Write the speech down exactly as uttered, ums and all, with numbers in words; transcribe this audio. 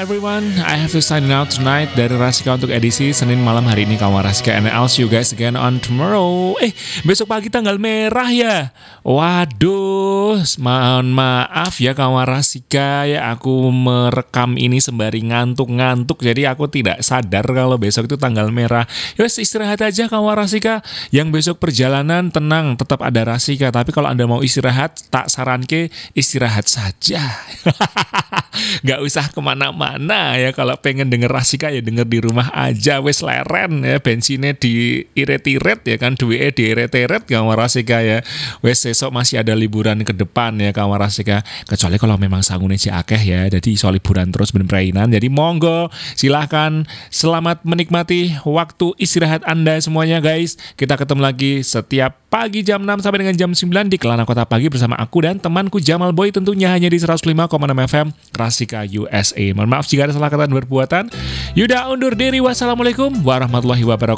everyone, I have to sign out tonight dari Rasika untuk edisi Senin malam hari ini kawan Rasika. And I'll see you guys again on tomorrow. Eh, besok pagi tanggal merah ya. Waduh, mohon maaf ya kawan Rasika ya, aku merekam ini sembari ngantuk-ngantuk. Jadi aku tidak sadar kalau besok itu tanggal merah. Yos, istirahat aja kawan Rasika. Yang besok perjalanan tenang, tetap ada Rasika. Tapi kalau Anda mau istirahat, tak saranke istirahat saja. Gak usah kemana-mana ya, kalau pengen denger Rasika ya denger di rumah aja, wes leren ya, bensinnya diiret-iret ya kan, duitnya diiret-iret kawan Rasika ya, wes besok masih ada liburan ke depan ya kawan Rasika, kecuali kalau memang sanggune si akeh ya, jadi iso liburan terus bener-bereinan. Jadi monggo silahkan, selamat menikmati waktu istirahat Anda semuanya guys. Kita ketemu lagi setiap pagi jam enam sampai dengan jam sembilan di Kelana Kota Pagi bersama aku dan temanku Jamal Boy, tentunya hanya di seratus lima koma enam F M Rasika U S A. Mohon maaf jika ada salah kata dan perbuatan. Yuda undur diri. Wassalamualaikum warahmatullahi wabarakatuh.